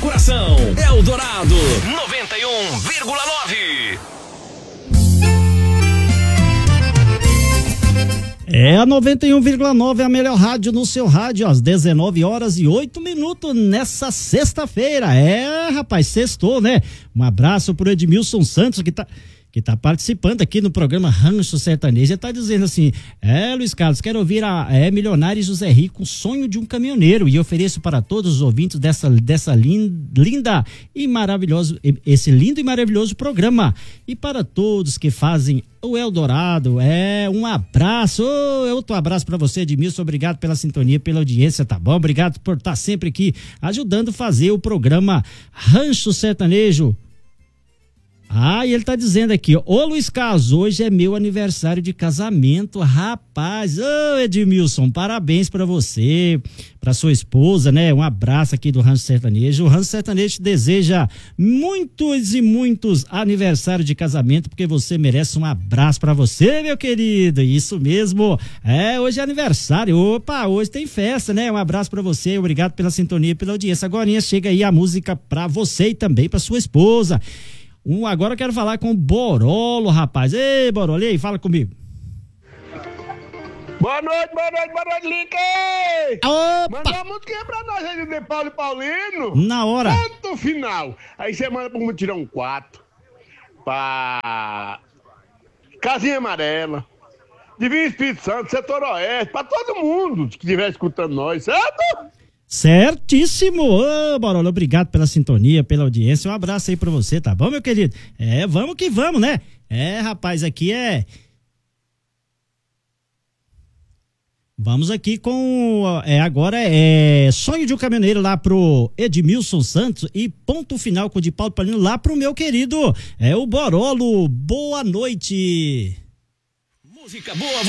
coração. Eldorado 91,9. É a 91,9, a melhor rádio no seu rádio, às 19h08 nessa sexta-feira. É, rapaz, sextou, né? Um abraço pro Edmilson Santos, que tá participando aqui no programa Rancho Sertanejo. Ele tá dizendo assim: Luiz Carlos, quero ouvir Milionário José Rico, Sonho de um Caminhoneiro, e ofereço para todos os ouvintes dessa linda e maravilhoso, esse lindo e maravilhoso programa, e para todos que fazem o Eldorado. Um abraço, outro abraço para você, Edmilson, obrigado pela sintonia, pela audiência, tá bom? Obrigado por estar sempre aqui ajudando a fazer o programa Rancho Sertanejo. E ele tá dizendo aqui, ô Luiz Carlos, hoje é meu aniversário de casamento, rapaz. Ô Edmilson, parabéns pra você, pra sua esposa, né? Um abraço aqui do Rancho Sertanejo. O Rancho Sertanejo te deseja muitos e muitos aniversários de casamento, porque você merece. Um abraço pra você, meu querido. Isso mesmo. Hoje é aniversário. Opa, hoje tem festa, né? Um abraço pra você, obrigado pela sintonia e pela audiência. Agorinha chega aí a música pra você e também pra sua esposa. Agora eu quero falar com o Borolo, rapaz. Ei, Borolo, e aí, fala comigo. Boa noite, Lique! Opa! Manda uma musiquinha pra nós aí de Paulo e Paulino. Na hora. Ponto final. Aí você manda pra tirar um 4. Pra Casinha Amarela. Divino Espírito Santo, Setor Oeste. Pra todo mundo que estiver escutando nós, certo? Certíssimo, Borolo, obrigado pela sintonia, pela audiência, um abraço aí pra você, tá bom, meu querido? Vamos que vamos, né? Rapaz, aqui vamos aqui com, agora Sonho de um Caminhoneiro lá pro Edmilson Santos e ponto final com o de Paulo Paulino lá pro meu querido, o Borolo. Boa noite. Música boa.